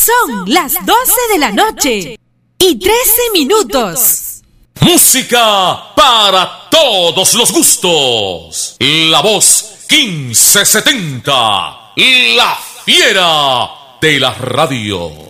Son las 12 de la noche y 13 minutos. Música para todos los gustos. La voz 1570. La fiera de la radio.